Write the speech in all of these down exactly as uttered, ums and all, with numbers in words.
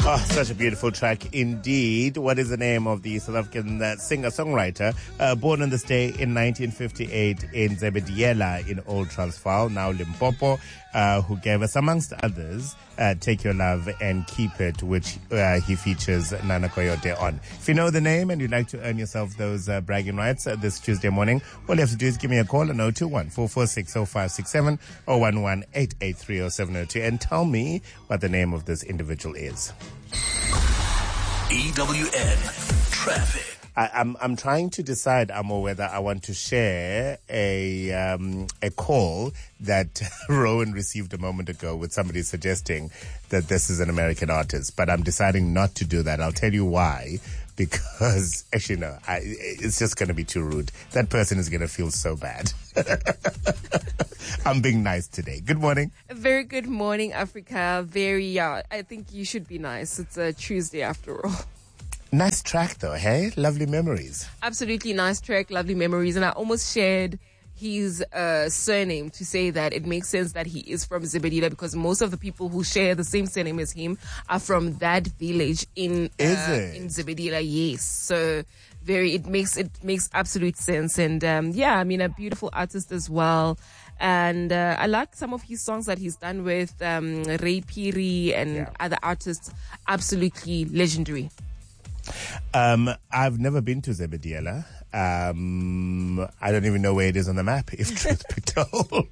Oh, such a beautiful track indeed. What is the name of the South African uh, singer-songwriter uh, born on this day in nineteen fifty-eight in Zebediela in Old Transvaal, now Limpopo, uh, who gave us, amongst others, uh, Take Your Love and Keep It, which uh, he features Nana Coyote on. If you know the name and you'd like to earn yourself those uh, bragging rights uh, this Tuesday morning, all you have to do is give me a call on zero two one, four four six, zero five six seven or one one eight eight three, zero seven zero two and tell me what the name of this individual is. E W N Traffic. I, I'm I'm trying to decide, Amo, whether I want to share a um, a call that Rowan received a moment ago with somebody suggesting that this is an American artist, but I'm deciding not to do that. I'll tell you why. Because actually, no, I, it's just going to be too rude. That person is going to feel so bad. I'm being nice today. Good morning. A very good morning, Africa. Very, yeah, I think you should be nice. It's a Tuesday after all. Nice track though, hey? Lovely memories. Absolutely nice track, lovely memories. And I almost shared his uh, surname to say that it makes sense that he is from Zebediela, because most of the people who share the same surname as him are from that village in uh, is it? in Zebediela. Yes, so very it makes it makes absolute sense. And um, yeah, I mean, a beautiful artist as well. And uh, I like some of his songs that he's done with um, Ray Piri and yeah. other artists. Absolutely legendary. Um, I've never been to Zebediela. Um, I don't even know where it is on the map, if truth be told.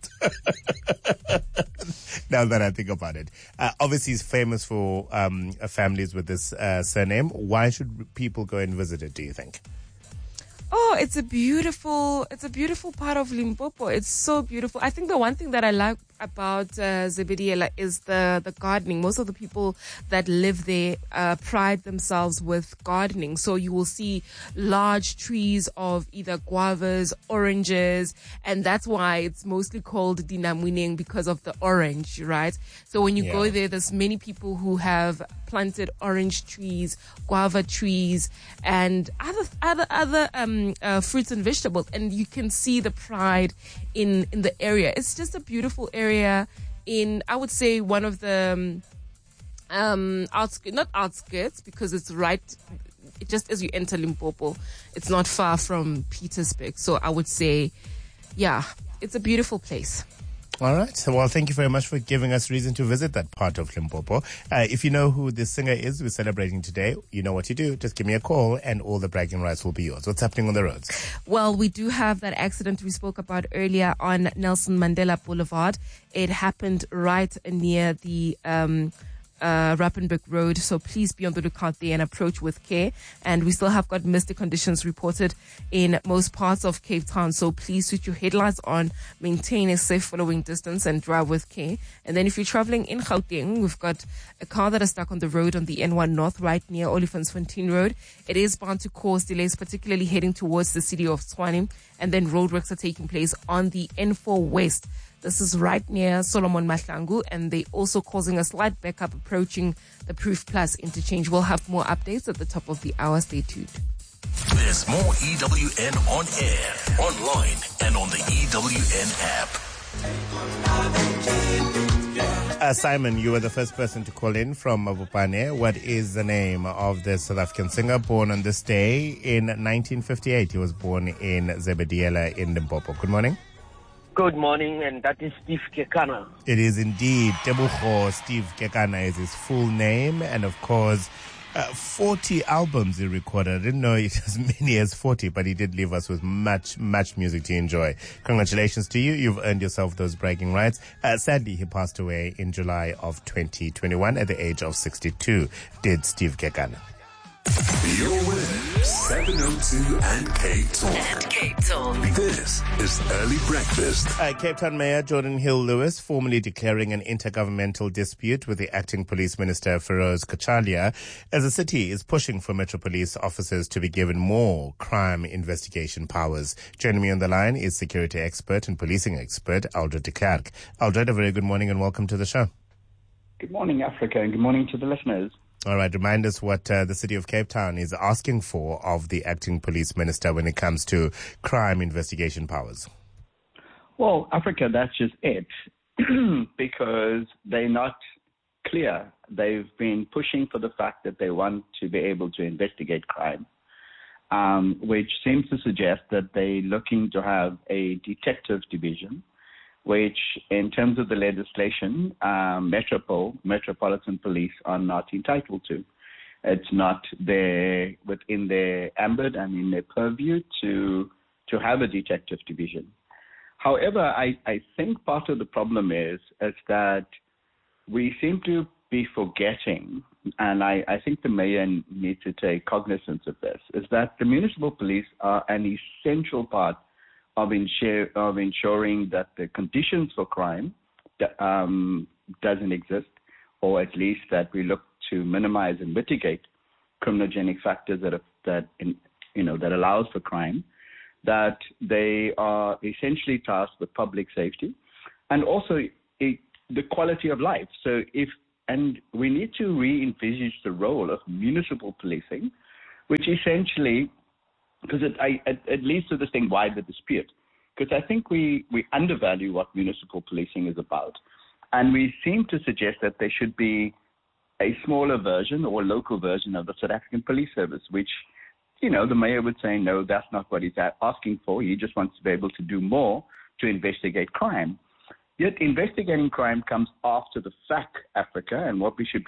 Now that I think about it. Uh, obviously, he's famous for um, families with this uh, surname. Why should people go and visit it, do you think? Oh, it's a beautiful, it's a beautiful part of Limpopo. It's so beautiful. I think the one thing that I like about uh, Zebediela is the, the gardening. Most of the people that live there uh, pride themselves with gardening. So you will see large trees of either guavas, oranges, and that's why it's mostly called Dinamwining, because of the orange, right? So when you yeah. go there, there's many people who have planted orange trees, guava trees, and other other other um, uh, fruits and vegetables, and you can see the pride in in the area. It's just a beautiful area in, I would say, one of the um, um outskirts, not outskirts, because it's right just as you enter Limpopo. It's not far from Pietersburg, so I would say, yeah, it's a beautiful place. All right. So, well, thank you very much for giving us reason to visit that part of Limpopo. Uh, if you know who this singer is we're celebrating today, you know what to do. Just give me a call and all the bragging rights will be yours. What's happening on the roads? Well, we do have that accident we spoke about earlier on Nelson Mandela Boulevard. It happened right near the um Uh, Rappenberg Road, so please be on the lookout there and approach with care. And we still have got misty conditions reported in most parts of Cape Town, so please switch your headlights on, maintain a safe following distance and drive with care. And then if you're traveling in Gauteng, we've got a car that is stuck on the road on the N one North right near Olifantsfontein Road. It is bound to cause delays, particularly heading towards the city of Tshwane, and then roadworks are taking place on the N four West. This is right near Solomon Mahlangu, and they also causing a slight backup approaching the Proof Plus interchange. We'll have more updates at the top of the hour. Stay tuned. There's more E W N on air, online, and on the E W N app. Uh, Simon, you were the first person to call in from Mabopane. What is the name of the South African singer born on this day in nineteen fifty-eight? He was born in Zebediela in Limpopo. Good morning. Good morning, and that is Steve Kekana. It is indeed. Tebogo Steve Kekana is his full name, and of course, uh, forty albums he recorded. I didn't know it as many as forty, but he did leave us with much, much music to enjoy. Congratulations to you. You've earned yourself those bragging rights. Uh, sadly, he passed away in July of twenty twenty-one at the age of sixty-two, did Steve Kekana. You're with seven oh two and Cape Talk. And Cape Talk. This is Early Breakfast. Uh, Cape Town Mayor Jordan Hill-Lewis formally declaring an intergovernmental dispute with the acting police minister Feroz Kachalia, as the city is pushing for Metro Police officers to be given more crime investigation powers. Joining me on the line is security expert and policing expert Aldred de Klerk. Aldred, a very good morning and welcome to the show. Good morning, Africa, and good morning to the listeners. All right, remind us what uh, the city of Cape Town is asking for of the acting police minister when it comes to crime investigation powers. Well, Africa, that's just it, because they're not clear. They've been pushing for the fact that they want to be able to investigate crime, um, which seems to suggest that they're looking to have a detective division, which in terms of the legislation, um, Metropol, Metropolitan Police are not entitled to. It's not their, within their ambit and in their purview to to have a detective division. However, I, I think part of the problem is, is that we seem to be forgetting, and I, I think the mayor needs to take cognizance of this, is that the municipal police are an essential part of, ensure, of ensuring that the conditions for crime um, doesn't exist, or at least that we look to minimize and mitigate criminogenic factors that, are, that in, you know, that allows for crime, that they are essentially tasked with public safety and also it, the quality of life. So if, and we need to re-envisage the role of municipal policing, which essentially, because it, I, it, it leads to this thing, why the dispute? Because I think we, we undervalue what municipal policing is about. And we seem to suggest that there should be a smaller version or local version of the South African Police Service, which, you know, the mayor would say, no, that's not what he's asking for. He just wants to be able to do more to investigate crime. Yet investigating crime comes after the fact, Africa, and what we should be